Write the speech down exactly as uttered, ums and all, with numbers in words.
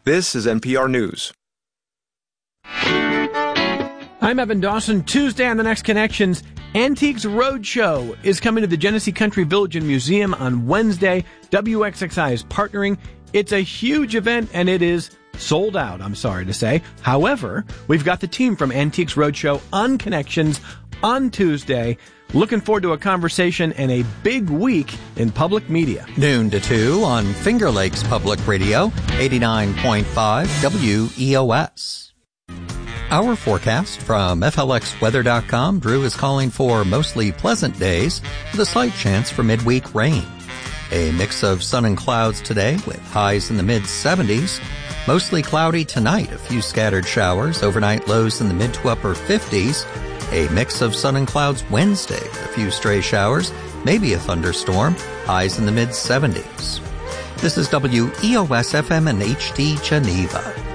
This is N P R News. I'm Evan Dawson. Tuesday on The Next Connections, Antiques Roadshow is coming to the Genesee Country Village and Museum on Wednesday. W X X I is partnering. It's a huge event, and it is sold out, I'm sorry to say. However, we've got the team from Antiques Roadshow on Connections on Tuesday. Looking forward to a conversation and a big week in public media. Noon to two on Finger Lakes Public Radio, eighty-nine point five W E O S. Our forecast from F L X weather dot com. Drew is calling for mostly pleasant days with a slight chance for midweek rain. A mix of sun and clouds today with highs in the mid seventies. Mostly cloudy tonight, a few scattered showers, overnight lows in the mid to upper fifties. A mix of sun and clouds Wednesday, a few stray showers, maybe a thunderstorm, highs in the mid seventies. This is W E O S F M and H D Geneva.